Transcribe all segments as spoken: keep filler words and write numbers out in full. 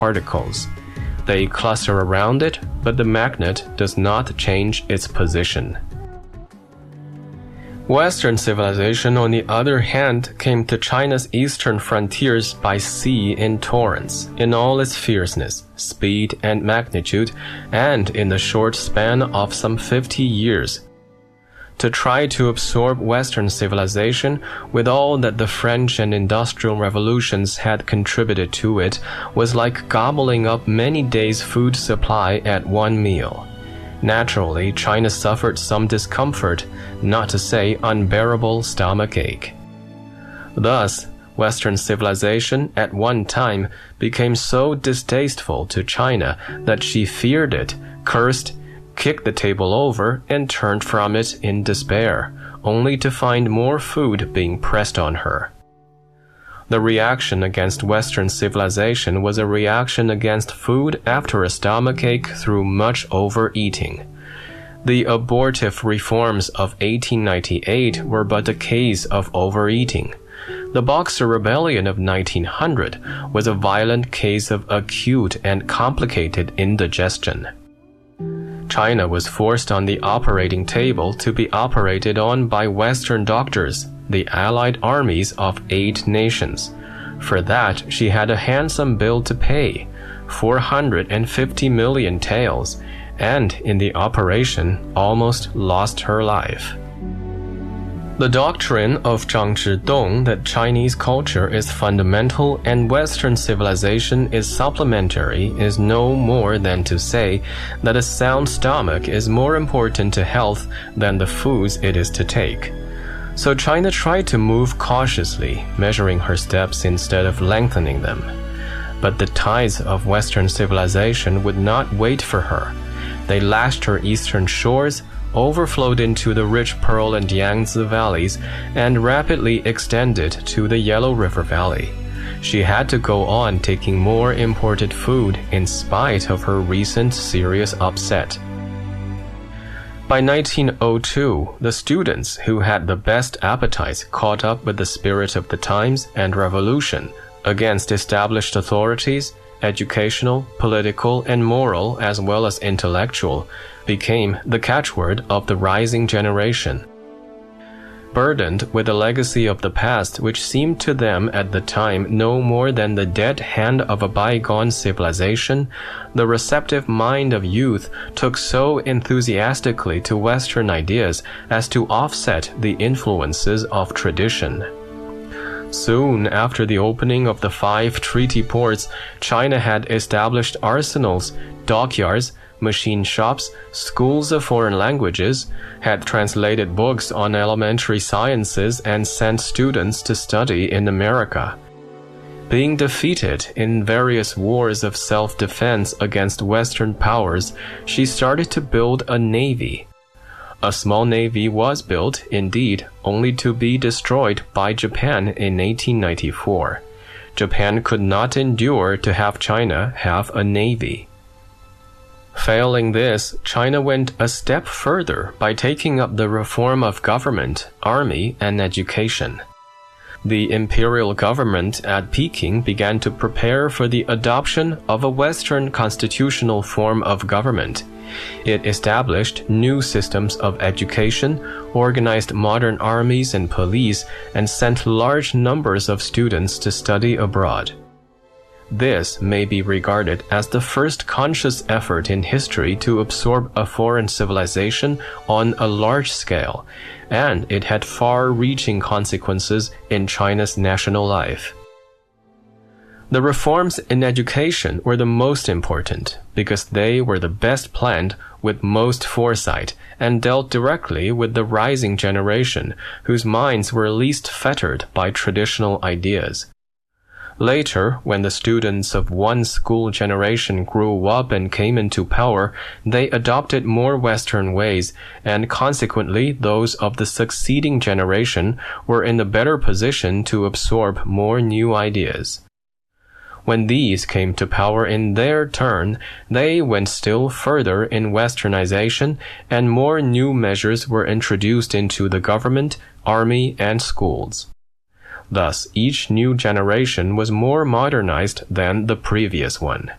particles. They cluster around it, but the magnet does not change its position. Western civilization, on the other hand, came to China's eastern frontiers by sea in torrents, in all its fierceness, speed, and magnitude, and in the short span of some fifty years. To try to absorb Western civilization with all that the French and industrial revolutions had contributed to it was like gobbling up many days' food supply at one meal. Naturally, China suffered some discomfort, not to say unbearable stomach ache. Thus, Western civilization at one time became so distasteful to China that she feared it, cursed, kicked the table over, and turned from it in despair, only to find more food being pressed on her. The reaction against Western civilization was a reaction against food after a stomachache through much overeating. The abortive reforms of eighteen ninety-eight were but a case of overeating. The Boxer Rebellion of nineteen hundred was a violent case of acute and complicated indigestion. China was forced on the operating table to be operated on by Western doctors, the allied armies of eight nations. For that, she had a handsome bill to pay, four hundred fifty million taels, and in the operation almost lost her life. The doctrine of Zhang Zhidong that Chinese culture is fundamental and Western civilization is supplementary is no more than to say that a sound stomach is more important to health than the foods it is to take. So China tried to move cautiously, measuring her steps instead of lengthening them. But the tides of Western civilization would not wait for her. They lashed her eastern shores, overflowed into the rich Pearl and Yangtze valleys, and rapidly extended to the Yellow River Valley. She had to go on taking more imported food in spite of her recent serious upset. By nineteen oh two, the students who had the best appetites caught up with the spirit of the times and revolution against established authorities, educational, political, and moral as well as intellectual, became the catchword of the rising generation. Burdened with the legacy of the past which seemed to them at the time no more than the dead hand of a bygone civilization, the receptive mind of youth took so enthusiastically to Western ideas as to offset the influences of tradition. Soon after the opening of the five treaty ports, China had established arsenals, dockyards, machine shops, schools of foreign languages, had translated books on elementary sciences and sent students to study in America. Being defeated in various wars of self-defense against Western powers, she started to build a navy. A small navy was built, indeed, only to be destroyed by Japan in eighteen ninety-four. Japan could not endure to have China have a navy. Failing this, China went a step further by taking up the reform of government, army, and education. The imperial government at Peking began to prepare for the adoption of a Western constitutional form of government. It established new systems of education, organized modern armies and police, and sent large numbers of students to study abroad. This may be regarded as the first conscious effort in history to absorb a foreign civilization on a large scale, and it had far-reaching consequences in China's national life. The reforms in education were the most important because they were the best planned with most foresight and dealt directly with the rising generation whose minds were least fettered by traditional ideas. Later, when the students of one school generation grew up and came into power, they adopted more Western ways, and consequently those of the succeeding generation were in a better position to absorb more new ideas. When these came to power in their turn, they went still further in westernization, and more new measures were introduced into the government, army, and schools. Thus, each new generation was more modernized than the previous one.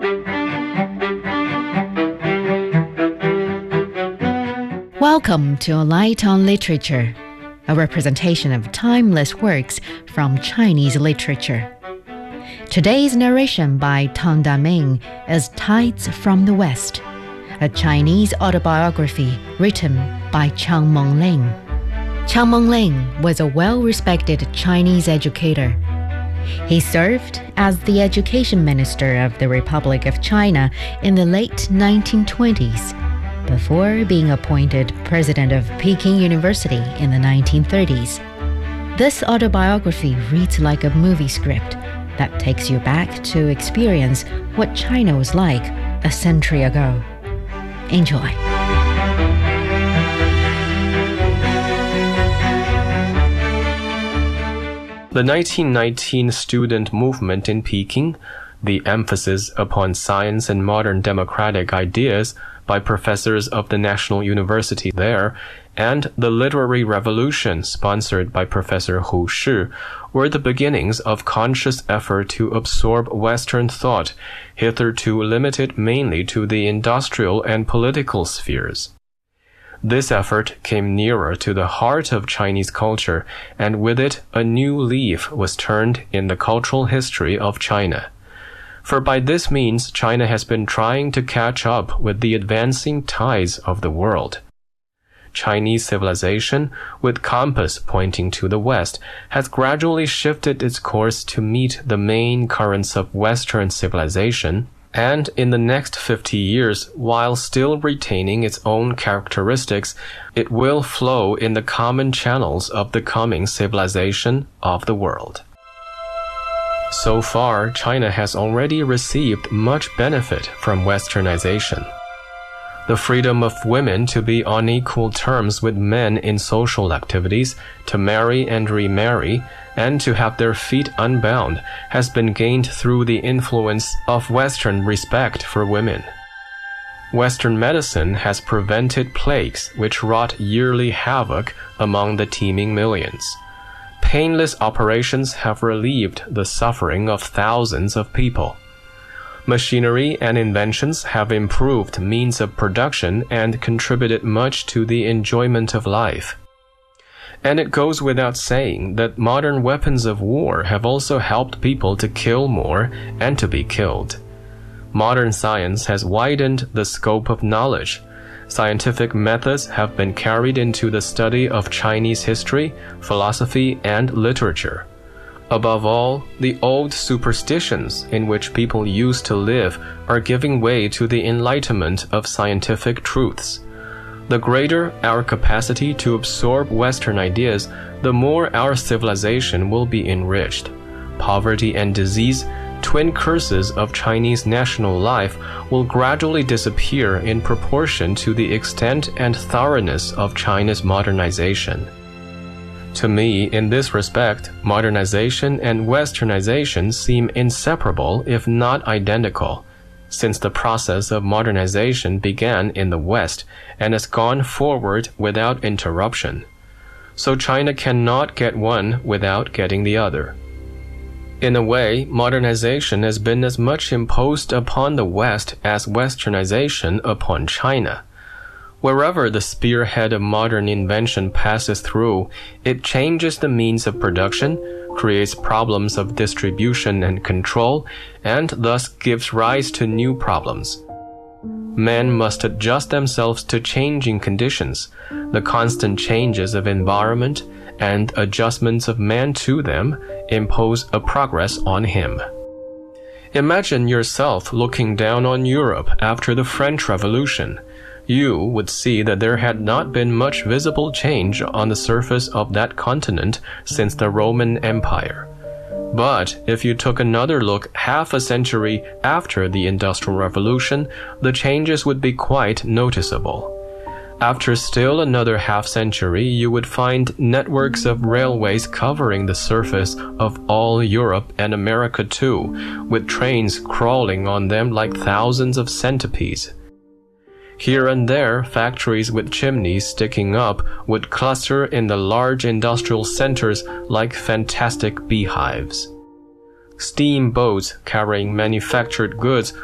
Welcome to A Light on Literature, a representation of timeless works from Chinese literature. Today's narration by Tang Daming is Tides from the West, a Chinese autobiography written by Chiang Meng-ling. Chiang Meng-ling was a well-respected Chinese educator. He served as the education minister of the Republic of China in the late nineteen twenties, before being appointed president of Peking University in the nineteen thirties. This autobiography reads like a movie script that takes you back to experience what China was like a century ago. Enjoy. The nineteen nineteen student movement in Peking, the emphasis upon science and modern democratic ideas by professors of the National University there, and the literary revolution sponsored by Professor Hu Shi were the beginnings of conscious effort to absorb Western thought, hitherto limited mainly to the industrial and political spheres. This effort came nearer to the heart of Chinese culture, and with it a new leaf was turned in the cultural history of China. For by this means China has been trying to catch up with the advancing tides of the world. Chinese civilization, with compass pointing to the west, has gradually shifted its course to meet the main currents of Western civilization, and in the next fifty years, while still retaining its own characteristics, it will flow in the common channels of the coming civilization of the world. So far, China has already received much benefit from Westernization. The freedom of women to be on equal terms with men in social activities, to marry and remarry, and to have their feet unbound has been gained through the influence of Western respect for women. Western medicine has prevented plagues which wrought yearly havoc among the teeming millions. Painless operations have relieved the suffering of thousands of people. Machinery and inventions have improved means of production and contributed much to the enjoyment of life. And it goes without saying that modern weapons of war have also helped people to kill more and to be killed. Modern science has widened the scope of knowledge. Scientific methods have been carried into the study of Chinese history, philosophy, and literature. Above all, the old superstitions in which people used to live are giving way to the enlightenment of scientific truths. The greater our capacity to absorb Western ideas, the more our civilization will be enriched. Poverty and disease, twin curses of Chinese national life, will gradually disappear in proportion to the extent and thoroughness of China's modernization. To me, in this respect, modernization and Westernization seem inseparable if not identical, since the process of modernization began in the West and has gone forward without interruption. So China cannot get one without getting the other. In a way, modernization has been as much imposed upon the West as Westernization upon China. Wherever the spearhead of modern invention passes through, it changes the means of production, creates problems of distribution and control, and thus gives rise to new problems. Men must adjust themselves to changing conditions, the constant changes of environment, and adjustments of man to them impose a progress on him. Imagine yourself looking down on Europe after the French Revolution. You would see that there had not been much visible change on the surface of that continent since the Roman Empire. But if you took another look half a century after the Industrial Revolution, the changes would be quite noticeable. After still another half century, you would find networks of railways covering the surface of all Europe and America too, with trains crawling on them like thousands of centipedes. Here and there, factories with chimneys sticking up would cluster in the large industrial centers like fantastic beehives. Steamboats carrying manufactured goods